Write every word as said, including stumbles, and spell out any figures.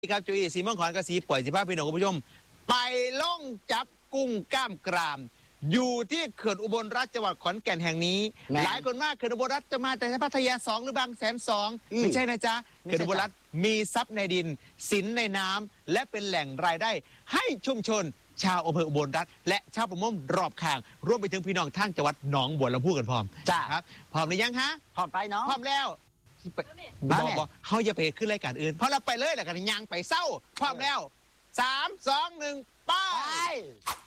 ครับจุยสีมังกรกระสีปล่อยสีผ้าพี่น้องคุณผู้ชมไปล่องจับกุ้งกล้ามกรามอยู่ที่เขื่อนอุบลรัฐจังหวัดขอนแก่นแห่งนี้หลายคนมากเขื่อนอุบลรัฐจะมาแต่พัทยาสองหรือบางแสนสองไม่ใช่นะจ๊ะเขื่อนอุบลรัฐมีทรัพย์ในดินสินในน้ำและเป็นแหล่งรายได้ให้ชุมชนชาวอำเภออุบลรัฐและชาวประมงรอบข้างรวมไปถึงพี่น้องทางจังหวัดหนองบัวลำพูกันพร้อมจ้าครับพร้อมหรือยังฮะพร้อมไปเนาะพร้อมแล้วบอกบอกเขาจะไปขึ้นรายการอื่นเพราะเราไปเลยแหละกันยังไปเศร้าพร้อมแล้วสามสองหนึ่งไป